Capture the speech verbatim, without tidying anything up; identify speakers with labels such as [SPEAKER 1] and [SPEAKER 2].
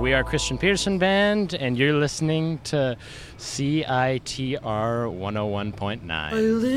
[SPEAKER 1] we are Christian Peterson Band, and you're listening to C I T R one oh one point nine.